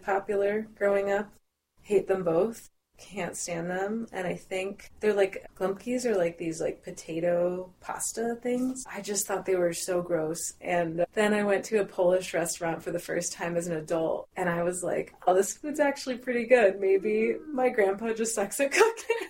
popular growing up. Hate them both. Can't stand them. And I think they're like glumpkies or like these like potato pasta things. I just thought they were so gross. And then I went to a Polish restaurant for the first time as an adult and I was like, oh, this food's actually pretty good. Maybe my grandpa just sucks at cooking.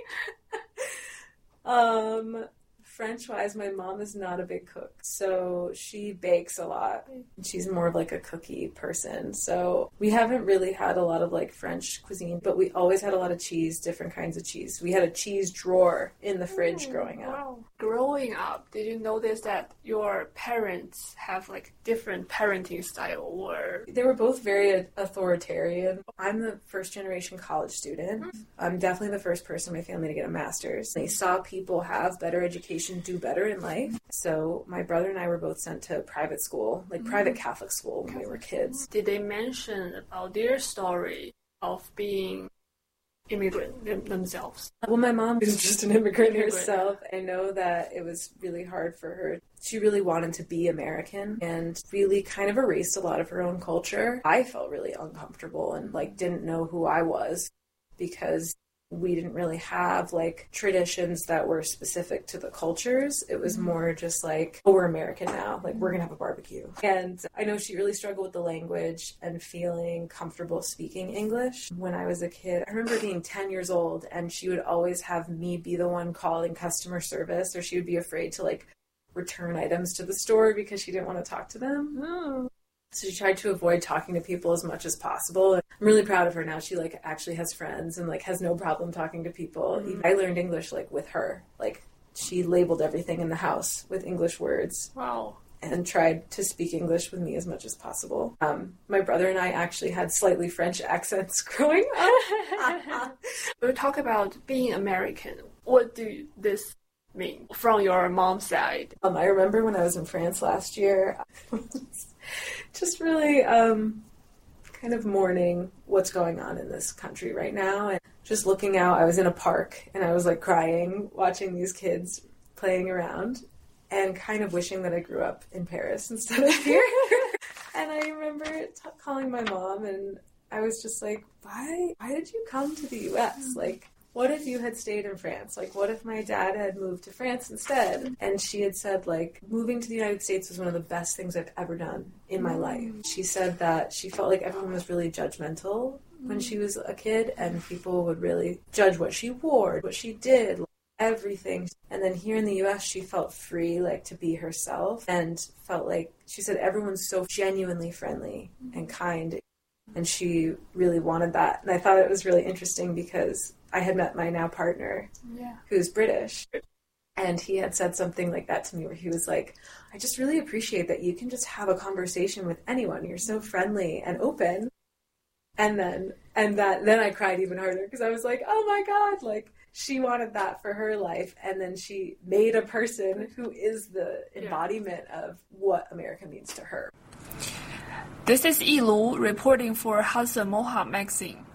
French-wise, my mom is not a big cook, so she bakes a lot. She's more of like a cookie person, so we haven't really had a lot of like French cuisine, but we always had a lot of cheese, different kinds of cheese. We had a cheese drawer in the fridge growing up. Wow. Growing up, did you notice that your parents have like different parenting style or? They were both very authoritarian. I'm the first generation college student. I'm definitely the first person in my family to get a master's. They saw people have better education, do better in life. So my brother and I were both sent to private school, like private Catholic school when we were kids. Did they mention about their story of being immigrant themselves? Well, my mom is just an immigrant herself. I know that it was really hard for her. She really wanted to be American and really kind of erased a lot of her own culture. I felt really uncomfortable and like didn't know who I was because we didn't really have like traditions that were specific to the cultures. It was more just like, oh, we're American now. Like we're going to have a barbecue. And I know she really struggled with the language and feeling comfortable speaking English. When I was a kid, I remember being 10 years old and she would always have me be the one calling customer service, or she would be afraid to like return items to the store because she didn't want to talk to them. Oh. So she tried to avoid talking to people as much as possible. And I'm really proud of her now. She like actually has friends and like has no problem talking to people. I learned English like with her. Like she labeled everything in the house with English words. Wow. And tried to speak English with me as much as possible. My brother and I actually had slightly French accents growing up. We talk about being American. What do this mean from your mom's side? I remember when I was in France last year, just really kind of mourning what's going on in this country right now. And just looking out, I was in a park and I was like crying, watching these kids playing around and kind of wishing that I grew up in Paris instead of here. And I remember calling my mom and I was just like, why did you come to the U.S.? Like, what if you had stayed in France? Like, what if my dad had moved to France instead? And she had said, like, moving to the United States was one of the best things I've ever done in my life. She said that she felt like everyone was really judgmental when she was a kid, and people would really judge what she wore, what she did, everything. And then here in the U.S., she felt free, like, to be herself, and felt like, she said, everyone's so genuinely friendly and kind. And she really wanted that. And I thought it was really interesting because I had met my now partner, who's British, and he had said something like that to me where he was like, I just really appreciate that you can just have a conversation with anyone. You're so friendly and open. And then I cried even harder because I was like, oh my God, like she wanted that for her life. And then she made a person who is the embodiment of what America means to her. This is Yilu reporting for Hudson Mohawk Magazine.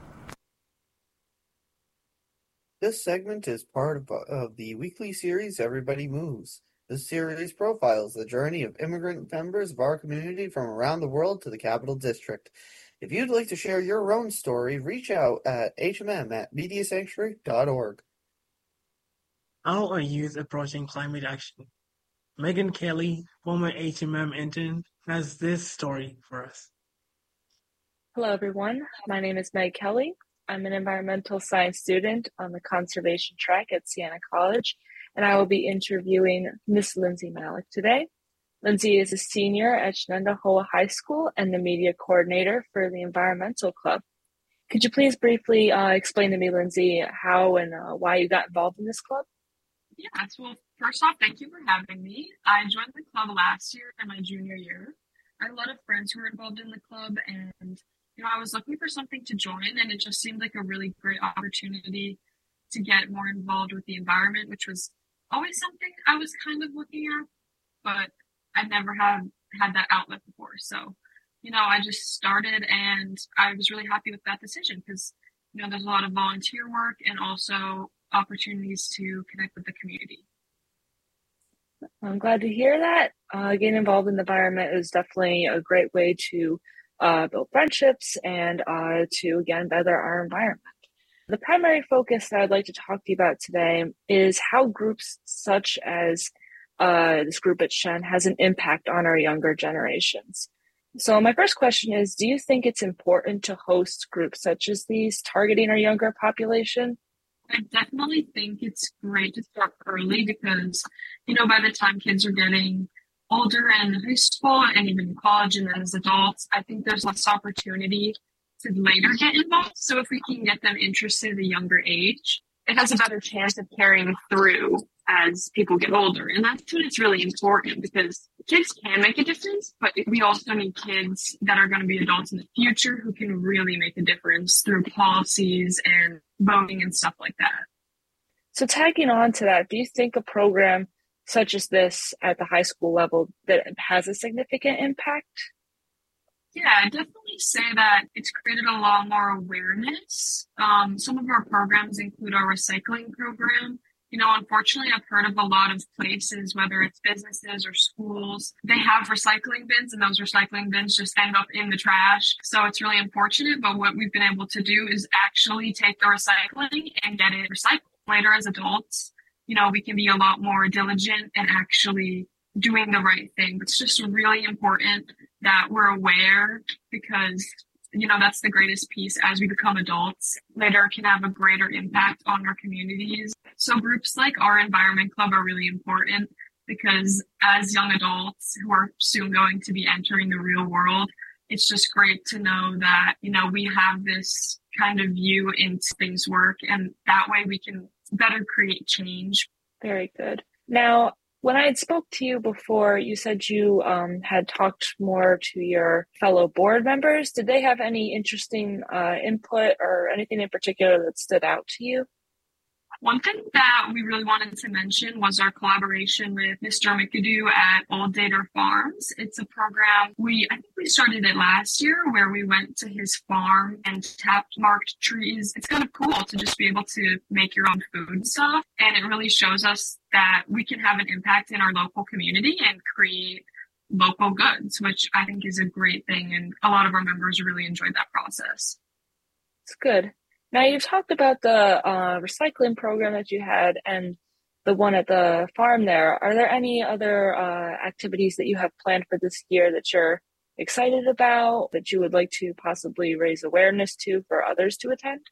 This segment is part of the weekly series Everybody Moves. This series profiles the journey of immigrant members of our community from around the world to the Capital District. If you'd like to share your own story, reach out at hmm@mediasanctuary.org. How are youth approaching climate action? Megan Kelly, former HMM intern, has this story for us. Hello, everyone. My name is Meg Kelly. I'm an environmental science student on the conservation track at Siena College, and I will be interviewing Miss Lindsay Malik today. Lindsay is a senior at Shenandoah High School and the media coordinator for the Environmental Club. Could you please briefly explain to me, Lindsay, how and why you got involved in this club? Yes, well, first off, thank you for having me. I joined the club last year in my junior year. I had a lot of friends who were involved in the club, and I was looking for something to join, and it just seemed like a really great opportunity to get more involved with the environment, which was always something I was kind of looking at, but I never had that outlet before. So, I just started, and I was really happy with that decision because, there's a lot of volunteer work and also opportunities to connect with the community. I'm glad to hear that. Getting involved in the environment is definitely a great way to build friendships and to, again, better our environment. The primary focus that I'd like to talk to you about today is how groups such as this group at Shen has an impact on our younger generations. So my first question is, do you think it's important to host groups such as these targeting our younger population? I definitely think it's great to start early because, by the time kids are getting older in high school and even in college and then as adults, I think there's less opportunity to later get involved. So if we can get them interested at a younger age, it has a better chance of carrying through as people get older. And that's when it's really important because kids can make a difference, but we also need kids that are going to be adults in the future who can really make a difference through policies and voting and stuff like that. So tagging on to that, do you think a program such as this at the high school level that has a significant impact? Yeah, I definitely say that it's created a lot more awareness. Some of our programs include our recycling program. Unfortunately, I've heard of a lot of places, whether it's businesses or schools, they have recycling bins and those recycling bins just end up in the trash. So it's really unfortunate. But what we've been able to do is actually take the recycling and get it recycled. Later as adults, we can be a lot more diligent and actually doing the right thing. It's just really important that we're aware because, that's the greatest piece as we become adults. Later can have a greater impact on our communities. So groups like our Environment Club are really important because as young adults who are soon going to be entering the real world, it's just great to know that, we have this kind of view into things work and that way we can better create change. Very good. Now, when I had spoke to you before, you said you had talked more to your fellow board members. Did they have any interesting input or anything in particular that stood out to you? One thing that we really wanted to mention was our collaboration with Mr. McAdoo at Old Dater Farms. It's a program I think we started it last year where we went to his farm and tapped marked trees. It's kind of cool to just be able to make your own food and stuff. And it really shows us that we can have an impact in our local community and create local goods, which I think is a great thing. And a lot of our members really enjoyed that process. It's good. Now, you've talked about the recycling program that you had and the one at the farm there. Are there any other activities that you have planned for this year that you're excited about, that you would like to possibly raise awareness to for others to attend?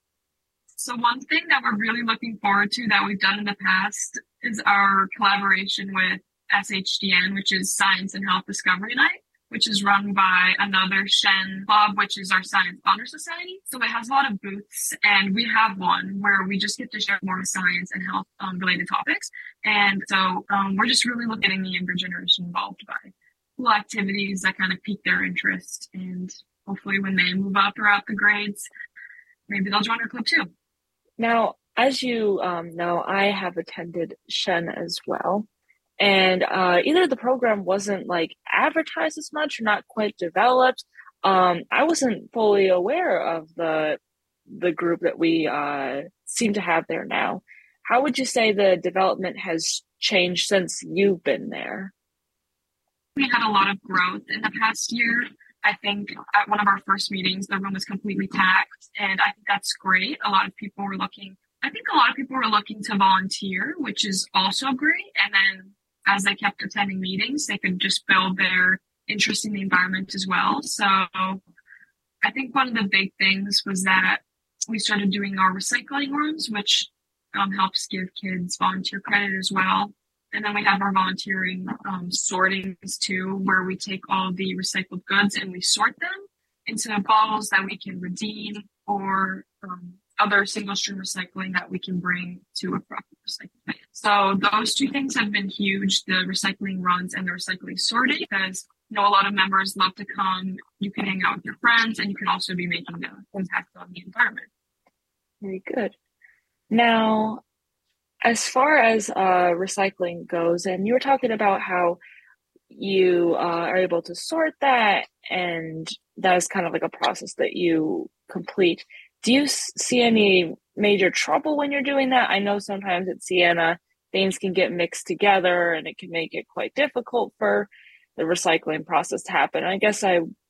So one thing that we're really looking forward to that we've done in the past is our collaboration with SHDN, which is Science and Health Discovery Night, which is run by another Shen club, which is our Science Honor Society. So it has a lot of booths, and we have one where we just get to share more science and health related topics. And so we're just really getting the younger generation involved by cool activities that kind of pique their interest. And hopefully when they move up throughout the grades, maybe they'll join our club too. Now, as you know, I have attended Shen as well. And either the program wasn't advertised as much or not quite developed. I wasn't fully aware of the group that we seem to have there now. How would you say the development has changed since you've been there? We had a lot of growth in the past year. I think at one of our first meetings, the room was completely packed, and I think that's great. I think a lot of people were looking to volunteer, which is also great. And then as they kept attending meetings, they could just build their interest in the environment as well. So I think one of the big things was that we started doing our recycling runs, which helps give kids volunteer credit as well. And then we have our volunteering sortings too, where we take all the recycled goods and we sort them into bottles that we can redeem or other single-stream recycling that we can bring to a proper recycling plant. So those two things have been huge, the recycling runs and the recycling sorting, because a lot of members love to come. You can hang out with your friends, and you can also be making an impact on the environment. Very good. Now, as far as recycling goes, and you were talking about how you are able to sort that, and that is kind of like a process that you complete. Do you see any major trouble when you're doing that? I know sometimes at Siena, things can get mixed together and it can make it quite difficult for the recycling process to happen. I guess I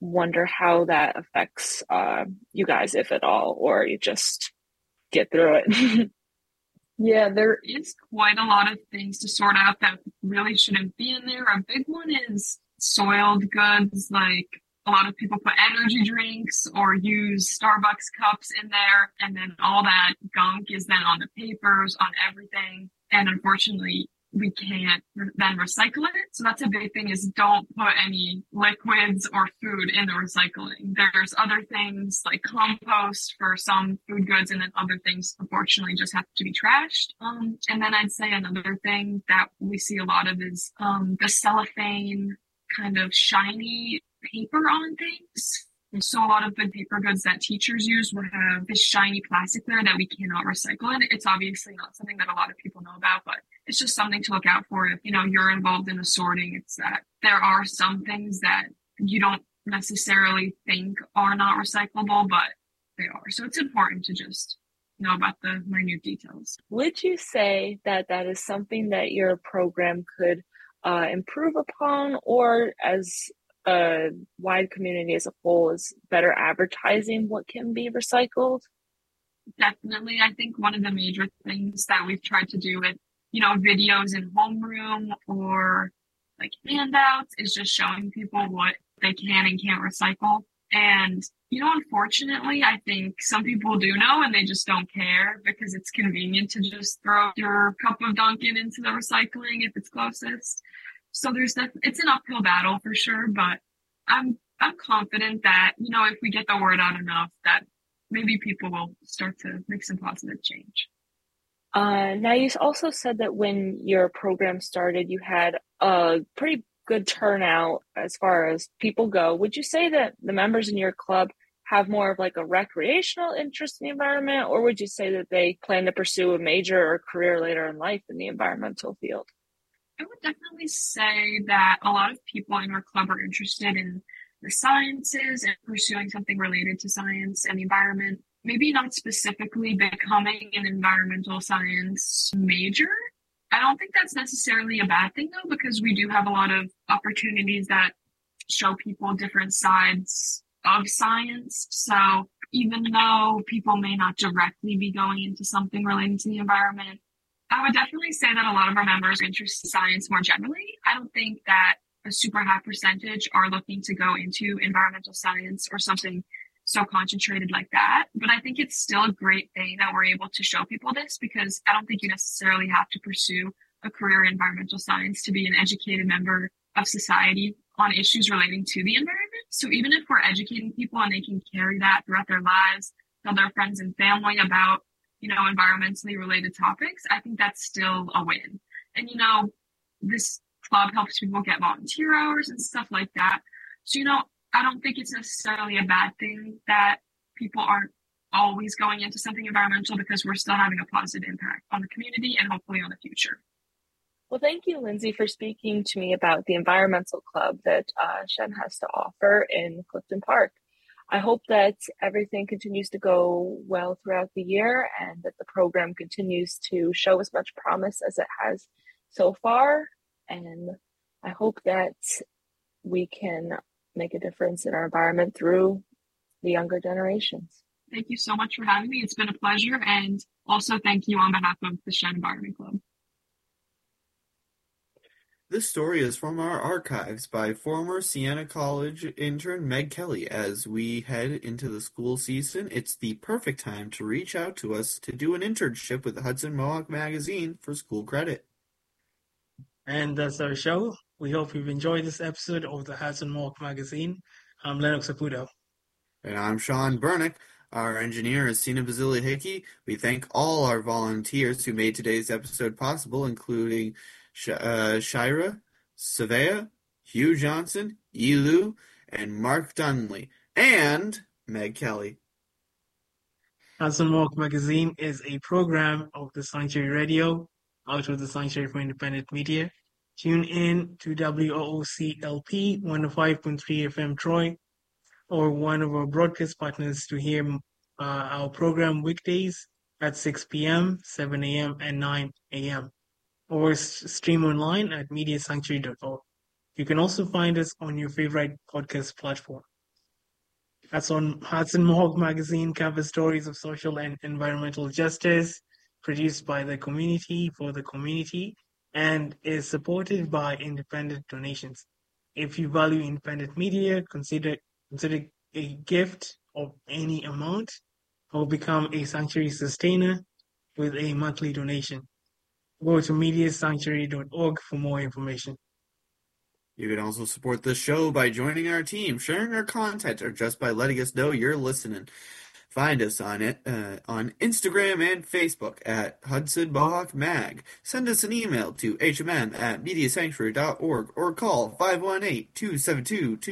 wonder how that affects you guys, if at all, or you just get through it. Yeah, there is quite a lot of things to sort out that really shouldn't be in there. A big one is soiled goods, like a lot of people put energy drinks or use Starbucks cups in there, and then all that gunk is then on the papers, on everything. And unfortunately, we can't then recycle it. So that's a big thing, is don't put any liquids or food in the recycling. There's other things like compost for some food goods, and then other things unfortunately just have to be trashed. And then I'd say another thing that we see a lot of is the cellophane kind of shiny paper on things. So a lot of the paper goods that teachers use will have this shiny plastic layer that we cannot recycle. And it's obviously not something that a lot of people know about, but it's just something to look out for if, you're involved in the sorting. It's that there are some things that you don't necessarily think are not recyclable, but they are. So it's important to just know about the minute details. Would you say that that is something that your program could improve upon, or as a wide community as a whole, is better advertising what can be recycled? Definitely. I think one of the major things that we've tried to do with, videos in homeroom or like handouts is just showing people what they can and can't recycle. And, unfortunately, I think some people do know and they just don't care because it's convenient to just throw your cup of Dunkin' into the recycling if it's closest. So it's an uphill battle for sure, but I'm confident that, if we get the word out enough, that maybe people will start to make some positive change. Now, you also said that when your program started, you had a pretty good turnout as far as people go. Would you say that the members in your club have more of like a recreational interest in the environment, or would you say that they plan to pursue a major or career later in life in the environmental field? I would definitely say that a lot of people in our club are interested in the sciences and pursuing something related to science and the environment. Maybe not specifically becoming an environmental science major. I don't think that's necessarily a bad thing though, because we do have a lot of opportunities that show people different sides of science. So even though people may not directly be going into something related to the environment, I would definitely say that a lot of our members are interested in science more generally. I don't think that a super high percentage are looking to go into environmental science or something so concentrated like that. But I think it's still a great thing that we're able to show people this, because I don't think you necessarily have to pursue a career in environmental science to be an educated member of society on issues relating to the environment. So even if we're educating people and they can carry that throughout their lives, tell their friends and family about, environmentally related topics, I think that's still a win. And, this club helps people get volunteer hours and stuff like that. So, I don't think it's necessarily a bad thing that people aren't always going into something environmental, because we're still having a positive impact on the community and hopefully on the future. Well, thank you, Lindsay, for speaking to me about the environmental club that Shen has to offer in Clifton Park. I hope that everything continues to go well throughout the year and that the program continues to show as much promise as it has so far. And I hope that we can make a difference in our environment through the younger generations. Thank you so much for having me. It's been a pleasure. And also thank you on behalf of the Shen Environment Club. This story is from our archives by former Siena College intern Meg Kelly. As we head into the school season, it's the perfect time to reach out to us to do an internship with the Hudson Mohawk Magazine for school credit. And that's our show. We hope you've enjoyed this episode of the Hudson Mohawk Magazine. I'm Lennox Saputo. And I'm Sean Bernick. Our engineer is Sina Basili-Hickey. We thank all our volunteers who made today's episode possible, including Shira, Savea, Hugh Johnson, Elu, and Mark Dunley, and Meg Kelly. Hudson Mohawk Magazine is a program of the Sanctuary Radio, out of the Sanctuary for Independent Media. Tune in to WOOC-LP 105.3 FM Troy, or one of our broadcast partners, to hear our program weekdays at 6 p.m., 7 a.m., and 9 a.m., or stream online at mediasanctuary.org. You can also find us on your favorite podcast platform. Hudson Mohawk Magazine covers stories of social and environmental justice produced by the community for the community and is supported by independent donations. If you value independent media, consider a gift of any amount or become a Sanctuary sustainer with a monthly donation. Go to mediasanctuary.org for more information. You can also support the show by joining our team, sharing our content, or just by letting us know you're listening. Find us on Instagram and Facebook at Hudson Mohawk Mag. Send us an email to hmm@mediasanctuary.org or call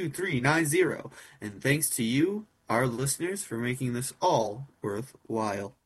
518-272-2390. And thanks to you, our listeners, for making this all worthwhile.